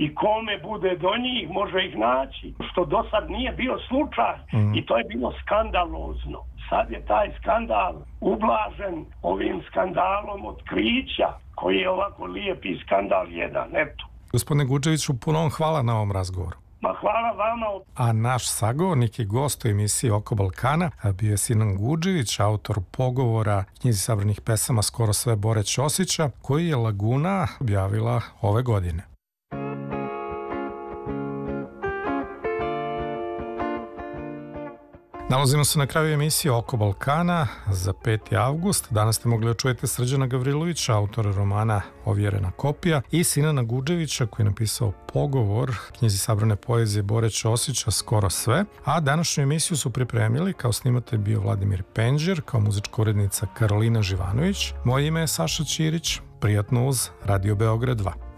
i kome bude do njih može ih naći, što do sad nije bio slučaj i to je bilo skandalozno. Sad je taj skandal ublažen ovim skandalom otkrića koji je ovako lijepi skandal jedan, eto. Gospodine Guđeviću, puno vam hvala na ovom razgovoru. Ma hvala vama. A naš sagovornik i gost u emisiji Oko Balkana bio je Sinan Guđević, autor pogovora knjizi sabranih pesama Skoro sve Bore Ćosića, koji je Laguna objavila ove godine. Nalazimo se na kraju emisije Oko Balkana za 5. avgust. Danas ste mogli da čujete Srđana Gavrilovića, autora romana Ovjerena kopija, i Sinana Guđevića koji je napisao pogovor knjizi sabrane poezije Bore Ćosića Skoro sve. A današnju emisiju su pripremili, kao snimatelj bio Vladimir Penđer, kao muzička urednica Karolina Živanović. Moje ime je Saša Ćirić. Prijatno uz Radio Beograd 2.